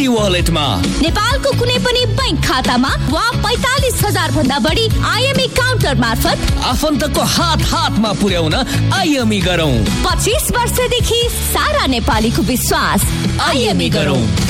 City वालेटमा। नेपालको कुनै पनि बैंक खातामा वा 45,000 भन्दा बढी आइएमई काउन्टर मार्फत आफन्तको हातमा पुर्याउन आइएमई गरौँ। 25 वर्षदेखि सारा नेपालीको विश्वास। आइएमई गरौँ।